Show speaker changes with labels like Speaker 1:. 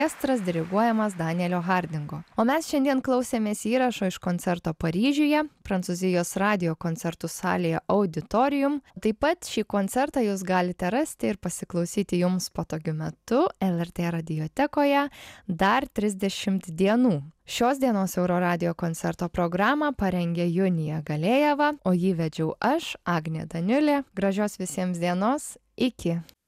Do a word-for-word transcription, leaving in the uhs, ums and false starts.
Speaker 1: orkestras diriguojamas Danielio Hardingo. O mes šiandien klausėmės įrašo iš koncerto Paryžiuje, Prancūzijos radio koncertų salėje Auditorium. Taip pat šį koncertą jūs galite rasti ir pasiklausyti jums patogiu metu L R T radiotekoje dar trisdešimt dienų. Šios dienos Euroradio koncerto programą parengė Junija Galėjeva, o jį vedžiau aš, Agnė Daniulė. Gražios visiems dienos, iki.